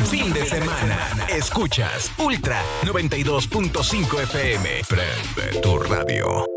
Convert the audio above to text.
fin de semana. Escuchas Ultra 92.5 FM. Prende tu radio.